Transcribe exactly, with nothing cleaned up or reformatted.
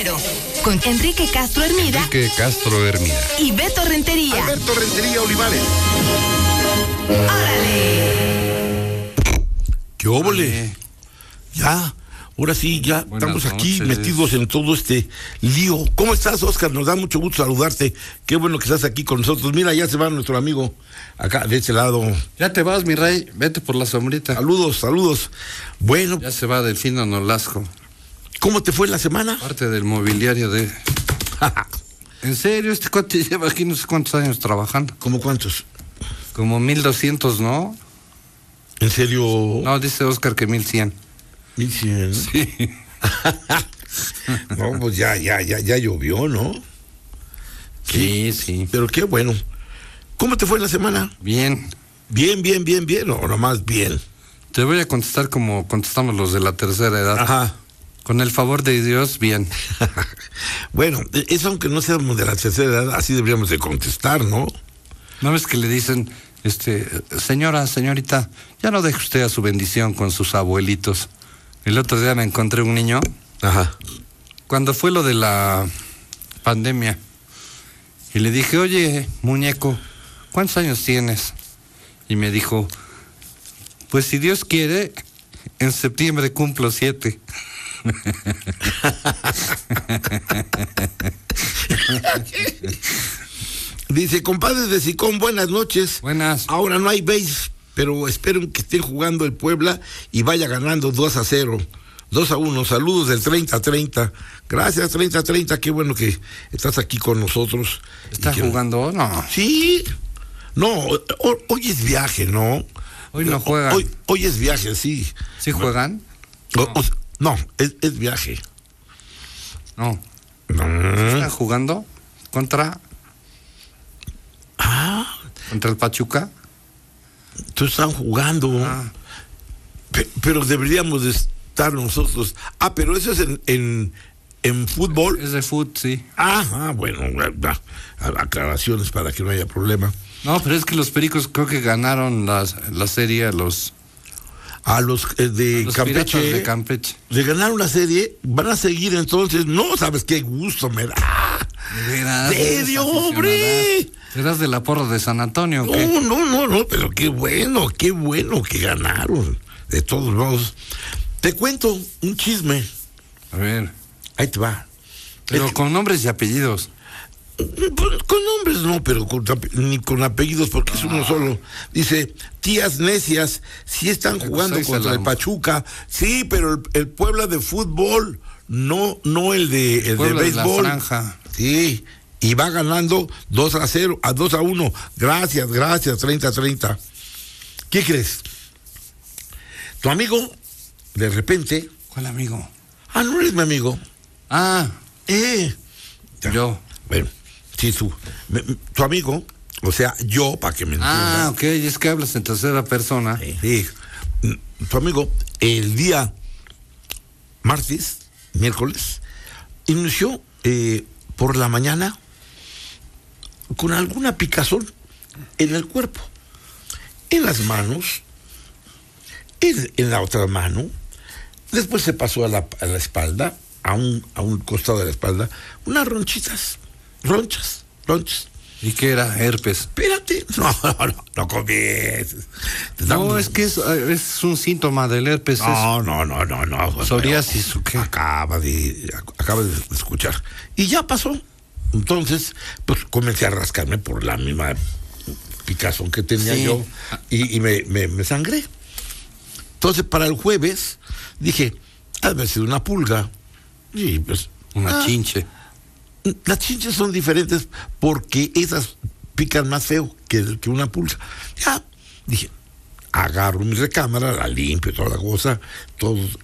Con Enrique Castro Hermida. Enrique Castro Hermida. Y Beto Rentería. Alberto Rentería Olivares. ¡Órale! ¡Qué óvole! Ya, ahora sí, ya Buenas estamos aquí noches. metidos en todo este lío. ¿Cómo estás, Oscar? Nos da mucho gusto saludarte. Qué bueno que estás aquí con nosotros. Mira, ya se va nuestro amigo acá de ese lado. Ya te vas, mi rey. Vete por la sombrita. Saludos, saludos. Bueno, Ya se va Delfino Nolasco. ¿cómo te fue la semana? Parte del mobiliario de... En serio, este cuate lleva aquí no sé cuántos años trabajando. ¿Cómo cuántos? Como mil doscientos, ¿no? ¿En serio? No, dice Oscar que mil cien. mil cien. Sí. No, pues ya, ya, ya, ya llovió, ¿no? Sí, sí. Pero qué bueno. ¿Cómo te fue la semana? Bien. Bien, bien, bien, bien, o nomás bien. Te voy a contestar como contestamos los de la tercera edad. Ajá. Con el favor de Dios, bien. Bueno, eso aunque no seamos de la tercera edad, así deberíamos de contestar, ¿no? ¿No ves que le dicen, este, señora, señorita, ya no deje usted a su bendición con sus abuelitos? El otro día me encontré un niño, Ajá. cuando fue lo de la pandemia, y le dije, oye, muñeco, ¿cuántos años tienes? Y me dijo, pues si Dios quiere, en septiembre cumplo siete. Dice, compadres de Sicón, buenas noches. Buenas. Ahora no hay base, pero espero que estén jugando el Puebla y vaya ganando dos a cero. dos a uno. Saludos del treinta a treinta. Gracias, treinta a treinta. Qué bueno que estás aquí con nosotros. ¿Está Y que- jugando? No. Sí. No, ho- hoy es viaje, ¿no? Hoy no juegan. Hoy, hoy es viaje, sí. ¿Sí juegan? O- o- no, es, es viaje. No. No. ¿Está jugando contra, Ah, contra el Pachuca? tú están jugando. Ah. Pe- pero deberíamos de estar nosotros. Ah, pero eso es en, en, en fútbol. Es de fútbol, sí. Ah, ah, bueno, ah, ah, aclaraciones para que no haya problema. No, pero es que los Pericos creo que ganaron la, la serie a los, A los eh, de a los Campeche, Piratas de Campeche. de ganar una serie, van a seguir entonces. No, sabes qué gusto me da. De veras, ¡Serio, eres hombre! ¿Eras de la porra de San Antonio o qué? No, no, no, no, pero qué bueno, qué bueno que ganaron. De todos modos. Te cuento un chisme. A ver, Ahí te va. pero Es que- con nombres y apellidos. Pues, con nombres no, pero con, ape- ni con apellidos porque es uno solo. Dice, tías necias, sí están Pues jugando ahí se contra la- el Pachuca. Sí, pero el, el Puebla de fútbol, no, no el de, el de Puebla de la béisbol. Franja. Sí, y va ganando dos a cero, a dos a uno. Gracias, gracias, treinta a treinta. ¿Qué crees? Tu amigo, de repente, ¿Cuál amigo? ah, no eres mi amigo. Ah, Eh. yo. Bueno, sí, tú. Me- tu amigo, o sea, yo, para que me entiendas. Ah, ok, es que hablas en tercera persona. Sí. Tu amigo, el día martes, miércoles, inició eh, por la mañana con alguna picazón en el cuerpo, en las manos, en, en la otra mano, después se pasó a la, a la espalda, a un, a un costado de la espalda, unas ronchitas, ronchas, ronchas. ¿Y qué era? Herpes. Espérate, no, no, no, no comiences. Te No, damos- es que es, eh, es un síntoma del herpes. No, no, no, no, no. es psoriasis o qué. Acaba de, acaba de escuchar. Y ya pasó. Entonces, pues comencé a rascarme por la misma picazón que tenía Sí. yo y, y me, me, me sangré. Entonces, para el jueves, dije, ha de haber sido una pulga. Y pues. Una ah, chinche. Las chinches son diferentes porque esas pican más feo que, que una pulga. Ya, dije, agarro mi recámara, la limpio, toda la cosa, todo